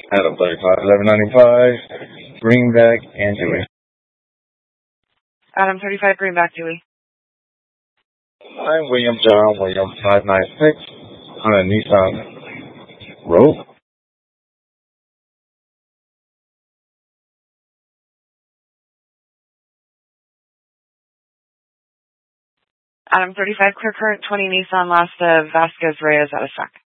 Adam 35, 1195, Greenback, and Dewey. Adam 35, Greenback, Dewey. I'm William John William 596 on a Nissan Rogue. Adam 35, clear current 20 Nissan Lasta Vasquez Reyes out of stock.